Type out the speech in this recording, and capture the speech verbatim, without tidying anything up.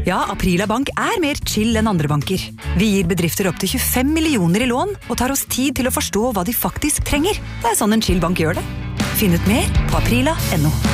Ja, Aprila Bank er mer chill enn andre banker. Vi gir bedrifter opp til tjuefem millioner i lån, og tar oss tid til å forstå hva de faktisk trenger. Det er sånn en chill bank gjør det. Finn ut mer på aprila punktum no.